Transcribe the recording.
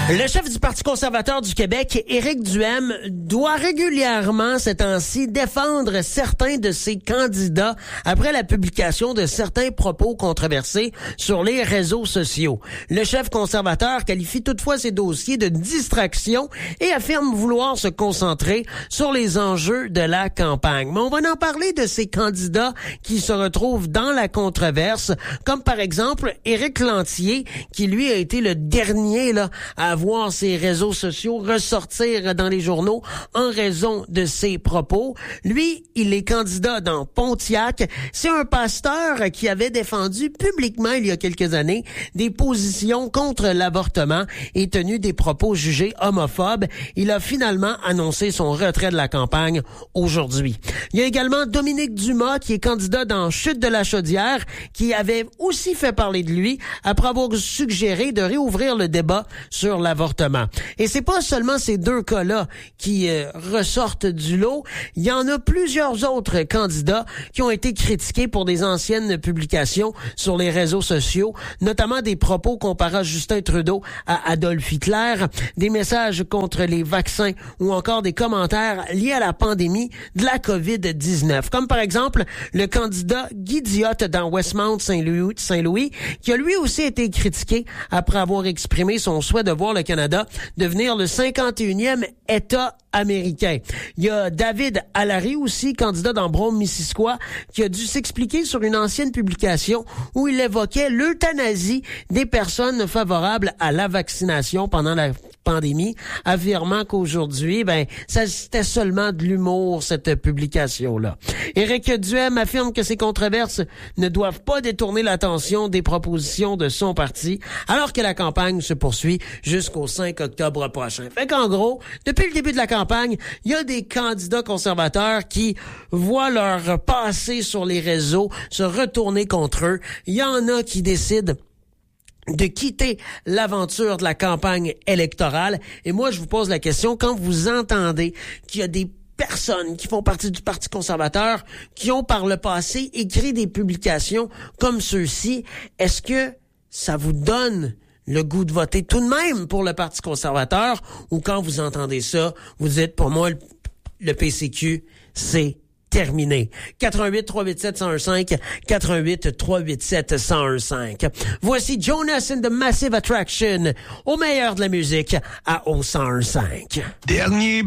Le chef du Parti conservateur du Québec, Éric Duhaime, doit régulièrement, ces temps-ci, défendre certains de ses candidats après la publication de certains propos controversés sur les réseaux sociaux. Le chef conservateur qualifie toutefois ces dossiers de distraction et affirme vouloir se concentrer sur les enjeux de la campagne. Mais on va en parler de ces candidats qui se retrouvent dans la controverse, comme par exemple Éric Lantier, qui lui a été le dernier à voir ses réseaux sociaux ressortir dans les journaux en raison de ses propos. Lui, il est candidat dans Pontiac. C'est un pasteur qui avait défendu publiquement il y a quelques années des positions contre l'avortement et tenu des propos jugés homophobes. Il a finalement annoncé son retrait de la campagne aujourd'hui. Il y a également Dominique Dumas qui est candidat dans Chute de la Chaudière, qui avait aussi fait parler de lui après avoir suggéré de réouvrir le débat sur l'avortement. Et c'est pas seulement ces deux cas-là qui ressortent du lot. Il y en a plusieurs autres candidats qui ont été critiqués pour des anciennes publications sur les réseaux sociaux, notamment des propos comparant Justin Trudeau à Adolf Hitler, des messages contre les vaccins ou encore des commentaires liés à la pandémie de la COVID-19. Comme par exemple le candidat Guy Diotte dans Westmount Saint-Louis, qui a lui aussi été critiqué après avoir exprimé son souhait de voir le Canada devenir le 51e État américain. Il y a David Allary aussi, candidat dans Brome-Missisquoi, qui a dû s'expliquer sur une ancienne publication où il évoquait l'euthanasie des personnes favorables à la vaccination pendant la pandémie, affirmant qu'aujourd'hui, ça c'était seulement de l'humour, cette publication-là. Éric Duhaime affirme que ces controverses ne doivent pas détourner l'attention des propositions de son parti, alors que la campagne se poursuit jusqu'au 5 octobre prochain. Fait qu'en gros, depuis le début de la campagne, il y a des candidats conservateurs qui voient leur passé sur les réseaux se retourner contre eux. Il y en a qui décident de quitter l'aventure de la campagne électorale. Et moi, je vous pose la question, quand vous entendez qu'il y a des personnes qui font partie du Parti conservateur qui ont par le passé écrit des publications comme ceux-ci, est-ce que ça vous donne le goût de voter tout de même pour le Parti conservateur, ou quand vous entendez ça, vous dites, pour moi, le PCQ, c'est terminé. 88-387-1015, 88-387-1015. Voici Jonas and the Massive Attraction, au meilleur de la musique, à O101.5. Dernier